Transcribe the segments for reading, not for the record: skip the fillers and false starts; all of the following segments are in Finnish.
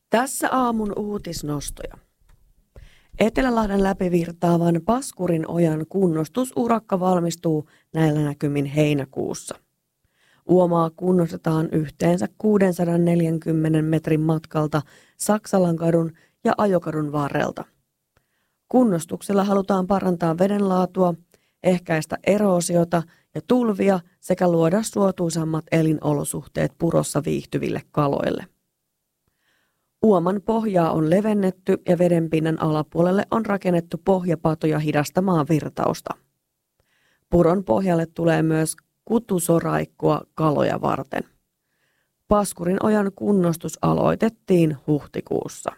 Tässä aamun uutisnostoja. Etelälahden läpi virtaavan Paskurin ojan kunnostusurakka valmistuu näillä näkymin heinäkuussa. Uomaa kunnostetaan yhteensä 640 metrin matkalta Saksalankadun ja Ajokadun varrelta. Kunnostuksella halutaan parantaa vedenlaatua, ehkäistä eroosiota ja tulvia sekä luoda suotuisammat elinolosuhteet purossa viihtyville kaloille. Uoman pohjaa on levennetty ja vedenpinnan alapuolelle on rakennettu pohjapatoja hidastamaan virtausta. Puron pohjalle tulee myös kutusoraikkoa kaloja varten. Paskurin ojan kunnostus aloitettiin huhtikuussa.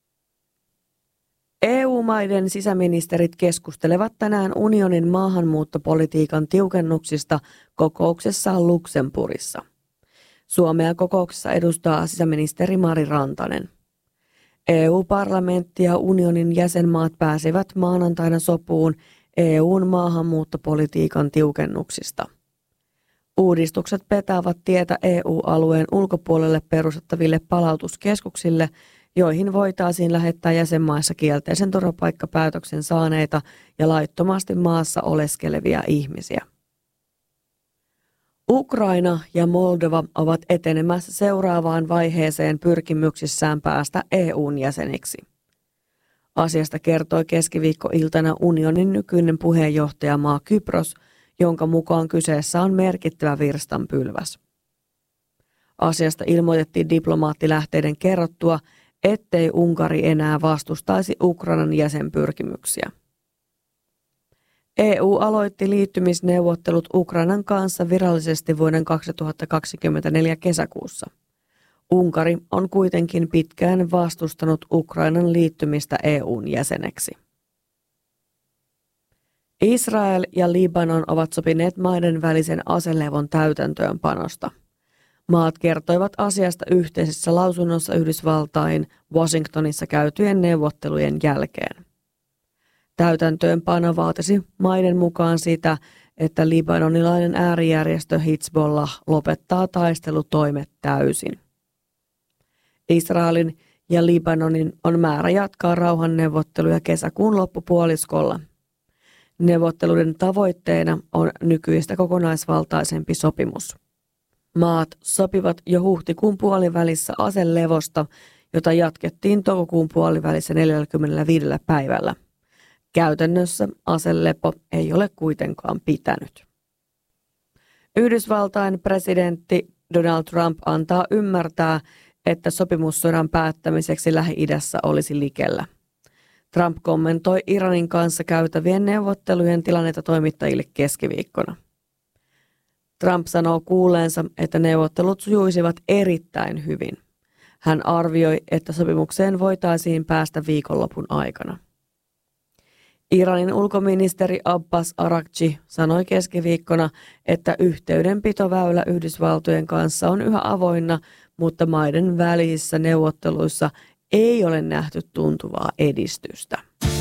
EU-maiden sisäministerit keskustelevat tänään unionin maahanmuuttopolitiikan tiukennuksista kokouksessaan Luxemburgissa. Suomea kokouksessa edustaa sisäministeri Mari Rantanen. EU-parlamentti ja unionin jäsenmaat pääsivät maanantaina sopuun EUn maahanmuuttopolitiikan tiukennuksista. Uudistukset petaavat tietä EU-alueen ulkopuolelle perustettaville palautuskeskuksille, joihin voitaisiin lähettää jäsenmaissa kielteisen turvapaikkapäätöksen saaneita ja laittomasti maassa oleskelevia ihmisiä. Ukraina ja Moldova ovat etenemässä seuraavaan vaiheeseen pyrkimyksissään päästä EUn jäseniksi. Asiasta kertoi keskiviikkoiltana unionin nykyinen puheenjohtajamaa Kypros, jonka mukaan kyseessä on merkittävä virstanpylväs. Asiasta ilmoitettiin diplomaattilähteiden kerrottua, ettei Unkari enää vastustaisi Ukrainan jäsenpyrkimyksiä. EU aloitti liittymisneuvottelut Ukrainan kanssa virallisesti vuoden 2024 kesäkuussa. Unkari on kuitenkin pitkään vastustanut Ukrainan liittymistä EUn jäseneksi. Israel ja Libanon ovat sopineet maiden välisen aselevon täytäntöönpanosta. Maat kertoivat asiasta yhteisessä lausunnossa Yhdysvaltain Washingtonissa käytyjen neuvottelujen jälkeen. Täytäntöönpano vaatisi maiden mukaan sitä, että libanonilainen äärijärjestö Hizbollah lopettaa taistelutoimet täysin. Israelin ja Libanonin on määrä jatkaa rauhanneuvotteluja kesäkuun loppupuoliskolla. Neuvotteluiden tavoitteena on nykyistä kokonaisvaltaisempi sopimus. Maat sopivat jo huhtikuun puolivälissä aselevosta, jota jatkettiin toukokuun puolivälissä 45 päivällä. Käytännössä aselepo ei ole kuitenkaan pitänyt. Yhdysvaltain presidentti Donald Trump antaa ymmärtää, että sopimussodan päättämiseksi Lähi-idässä olisi likellä. Trump kommentoi Iranin kanssa käytävien neuvottelujen tilannetta toimittajille keskiviikkona. Trump sanoo kuulleensa, että neuvottelut sujuisivat erittäin hyvin. Hän arvioi, että sopimukseen voitaisiin päästä viikonlopun aikana. Iranin ulkoministeri Abbas Araghchi sanoi keskiviikkona, että yhteydenpitoväylä Yhdysvaltojen kanssa on yhä avoinna, mutta maiden välisissä neuvotteluissa ei ole nähty tuntuvaa edistystä.